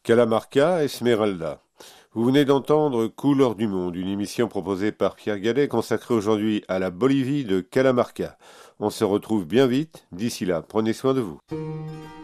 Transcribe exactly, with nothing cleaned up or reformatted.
Calamarca, Esmeralda. Vous venez d'entendre Couleur du monde, une émission proposée par Pierre Gallet consacrée aujourd'hui à la Bolivie de Calamarca. On se retrouve bien vite. D'ici là, prenez soin de vous.